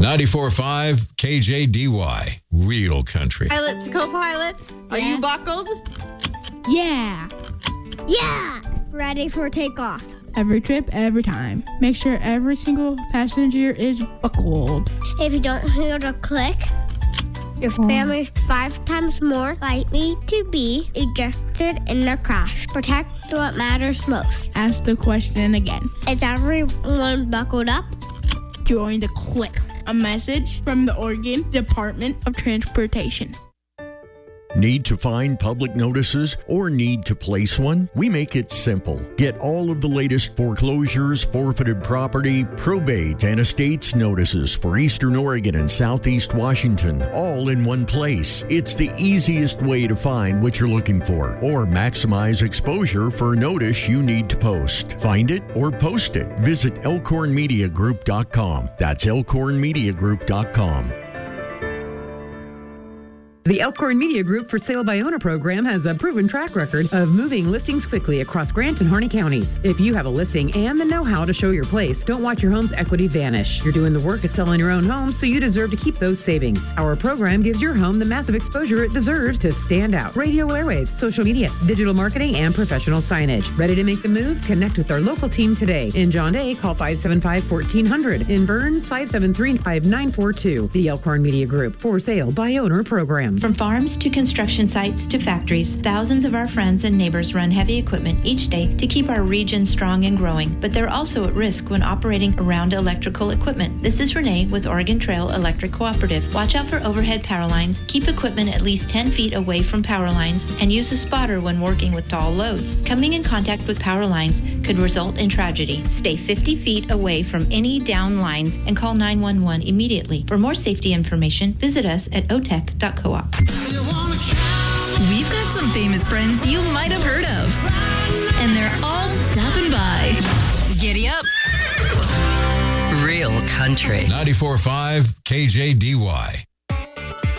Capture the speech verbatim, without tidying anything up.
ninety-four point five K J D Y, Real Country. Pilots, co-pilots, are Yeah. you buckled? Yeah. Yeah! Ready for takeoff. Every trip, every time. Make sure every single passenger is buckled. If you don't hear the click, your family is five times more likely to be ejected in a crash. Protect what matters most. Ask the question again. Is everyone buckled up? Join the click. A message from the Oregon Department of Transportation. Need to find public notices or need to place one? We make it simple. Get all of the latest foreclosures, forfeited property, probate, and estates notices for Eastern Oregon and Southeast Washington, all in one place. It's the easiest way to find what you're looking for or maximize exposure for a notice you need to post. Find it or post it. Visit elkhorn media group dot com. That's elkhorn media group dot com. The Elkhorn Media Group for Sale by Owner program has a proven track record of moving listings quickly across Grant and Harney counties. If you have a listing and the know-how to show your place, don't watch your home's equity vanish. You're doing the work of selling your own home, so you deserve to keep those savings. Our program gives your home the massive exposure it deserves to stand out. Radio airwaves, social media, digital marketing, and professional signage. Ready to make the move? Connect with our local team today. In John Day, call five seven five, one four zero zero. In Burns, five seven three, five nine four two. The Elkhorn Media Group for Sale by Owner program. From farms to construction sites to factories, thousands of our friends and neighbors run heavy equipment each day to keep our region strong and growing, but they're also at risk when operating around electrical equipment. This is Renee with Oregon Trail Electric Cooperative. Watch out for overhead power lines, keep equipment at least ten feet away from power lines, and use a spotter when working with tall loads. Coming in contact with power lines could result in tragedy. Stay fifty feet away from any down lines and call nine one one immediately. For more safety information, visit us at o tech dot coop. We've got some famous friends you might have heard of, and they're all stopping by. Giddy up. Real Country. ninety-four point five K J D Y.